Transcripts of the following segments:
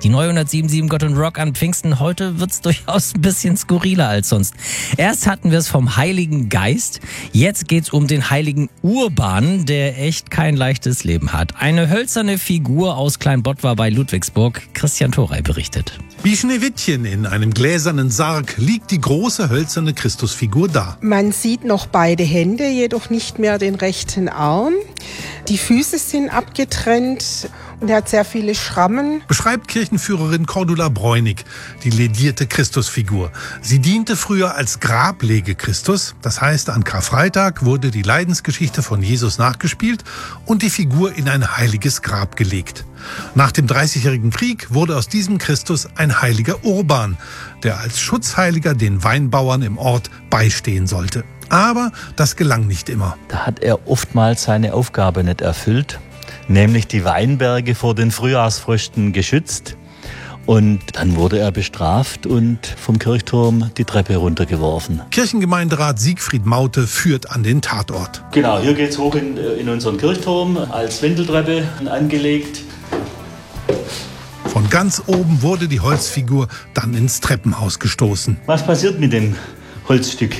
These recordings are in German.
Die neue 107.7 Gott und Rock an Pfingsten. Heute wird's durchaus ein bisschen skurriler als sonst. Erst hatten wir es vom Heiligen Geist. Jetzt geht's um den heiligen Urban, der echt kein leichtes Leben hat. Eine hölzerne Figur aus Kleinbottwar bei Ludwigsburg. Christian Thorey berichtet. Wie Schneewittchen in einem gläsernen Sarg liegt die große hölzerne Christusfigur da. Man sieht noch beide Hände, jedoch nicht mehr den rechten Arm. Die Füße sind abgetrennt und er hat sehr viele Schrammen. Beschreibt Kirchenführerin Cordula Bräunig die ledierte Christusfigur. Sie diente früher als Grablege Christus. Das heißt, an Karfreitag wurde die Leidensgeschichte von Jesus nachgespielt und die Figur in ein heiliges Grab gelegt. Nach dem Dreißigjährigen Krieg wurde aus diesem Christus ein heiliger Urban, der als Schutzheiliger den Weinbauern im Ort beistehen sollte. Aber das gelang nicht immer. Da hat er oftmals seine Aufgabe nicht erfüllt, nämlich die Weinberge vor den Frühjahrsfrösten geschützt. Und dann wurde er bestraft und vom Kirchturm die Treppe runtergeworfen. Kirchengemeinderat Siegfried Maute führt an den Tatort. Genau, hier geht's hoch in unseren Kirchturm, als Wendeltreppe angelegt. Von ganz oben wurde die Holzfigur dann ins Treppenhaus gestoßen. Was passiert mit dem Holzstück?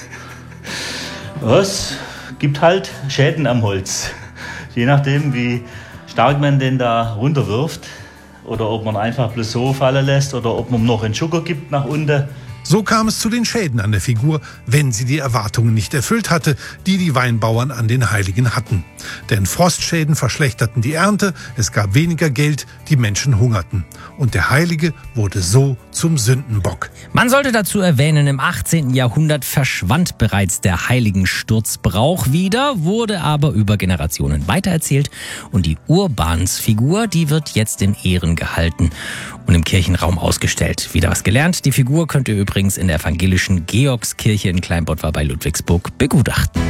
Was? Gibt halt Schäden am Holz. Je nachdem, wie stark man den da runterwirft. Oder ob man einfach bloß so fallen lässt oder ob man noch einen Schucker gibt nach unten. So kam es zu den Schäden an der Figur, wenn sie die Erwartungen nicht erfüllt hatte, die die Weinbauern an den Heiligen hatten. Denn Frostschäden verschlechterten die Ernte, es gab weniger Geld, die Menschen hungerten. Und der Heilige wurde so zum Sündenbock. Man sollte dazu erwähnen, im 18. Jahrhundert verschwand bereits der Heiligensturzbrauch wieder, wurde aber über Generationen weitererzählt. Und die Urbansfigur, die wird jetzt in Ehren gehalten und im Kirchenraum ausgestellt. Wieder was gelernt. Die Figur könnt ihr übrigens in der evangelischen Georgskirche in Kleinbottwar bei Ludwigsburg begutachten.